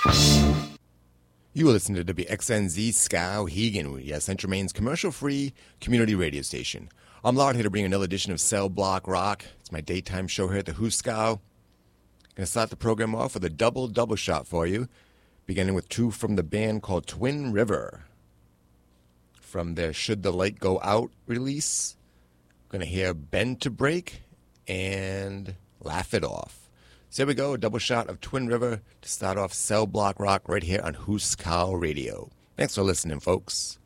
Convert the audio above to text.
You are listening to WXNZ Skowhegan, yes, Central Maine's commercial-free community radio station. I'm Lard here to bring another edition of Cell Block Rock. It's my daytime show here at the Hooskow. Going to start the program off with a double shot for you, beginning with two from the band called Twin River. From their Should the Light Go Out release, going to hear Bend to Break and Laugh It Off. So here we go, a double shot of Twin River to start off Cell Block Rock right here on Hooskow Radio. Thanks for listening, folks.